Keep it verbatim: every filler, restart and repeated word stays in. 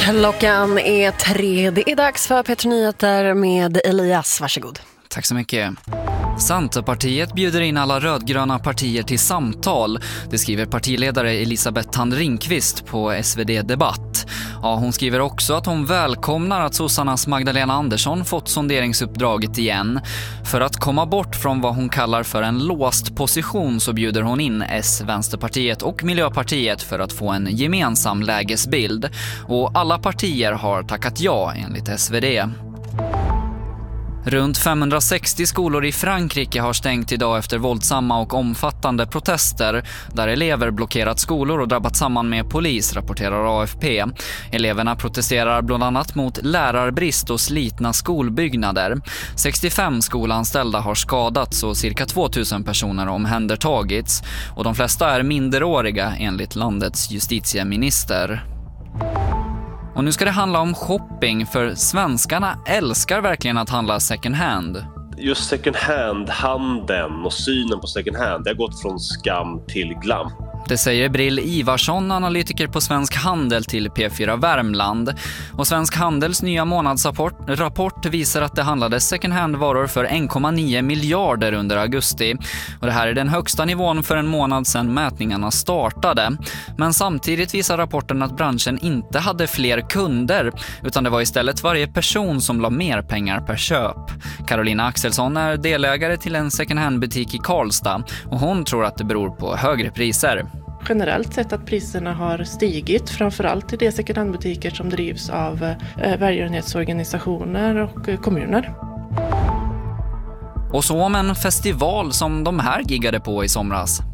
Klockan är tre. Det är dags för Petra Nyheter med Elias. Varsågod. Tack så mycket. Centerpartiet bjuder in alla rödgröna partier till samtal. Det skriver partiledare Elisabeth Thand Ringqvist på S V D Debatt. Ja, hon skriver också att hon välkomnar att sossarnas Magdalena Andersson fått sonderingsuppdraget igen. För att komma bort från vad hon kallar för en låst position så bjuder hon in S, Vänsterpartiet och Miljöpartiet för att få en gemensam lägesbild. Och alla partier har tackat ja enligt S V D. Runt femhundrasextio skolor i Frankrike har stängt idag efter våldsamma och omfattande protester där elever blockerat skolor och drabbat samman med polis, rapporterar A F P. Eleverna protesterar bland annat mot lärarbrist och slitna skolbyggnader. sextiofem skolanställda har skadats och cirka tvåtusen personer omhändertagits. Och de flesta är minderåriga enligt landets justitieminister. Och nu ska det handla om shopping, för svenskarna älskar verkligen att handla second hand. Just second hand-handeln och synen på second hand, det har gått från skam till glam. Det säger Brill Ivarsson, analytiker på Svensk Handel till P fyra Värmland. Och Svensk Handels nya månadsrapport rapport visar att det handlades second hand-varor för en komma nio miljarder under augusti. Och det här är den högsta nivån för en månad sedan mätningarna startade. Men samtidigt visar rapporten att branschen inte hade fler kunder, utan det var istället varje person som la mer pengar per köp. Carolina Axelsson är delägare till en second hand-butik i Karlstad och hon tror att det beror på högre priser. Generellt sett att priserna har stigit, framförallt i de second hand-butiker som drivs av eh, välgörenhetsorganisationer och eh, kommuner. Och så om en festival som de här giggade på i somras.